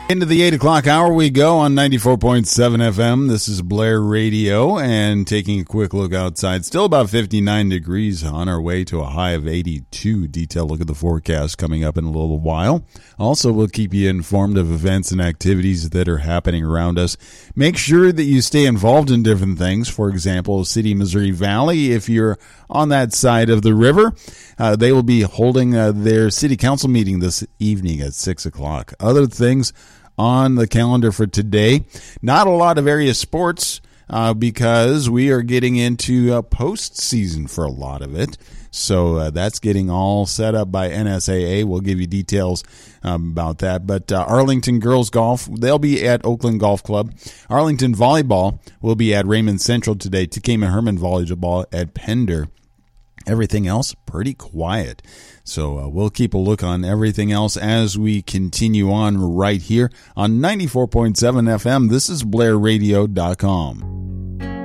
Into the 8 o'clock hour we go on 94.7 FM. This is Blair Radio, and taking a quick look outside. Still about 59 degrees, on our way to a high of 82. Detailed look at the forecast coming up in a little while. Also, we'll keep you informed of events and activities that are happening around us. Make sure that you stay involved in different things. For example, City Missouri Valley, if you're on that side of the river, they will be holding their city council meeting this evening at 6 o'clock. Other things on the calendar for today, not a lot of area sports because we are getting into postseason for a lot of it. So that's getting all set up by NSAA. We'll give you details about that. But Arlington Girls Golf, they'll be at Oakland Golf Club. Arlington Volleyball will be at Raymond Central today. Takema Herman Volleyball at Pender. Everything else, pretty quiet. So we'll keep a look on everything else as we continue on right here on 94.7 FM. This is BlairRadio.com.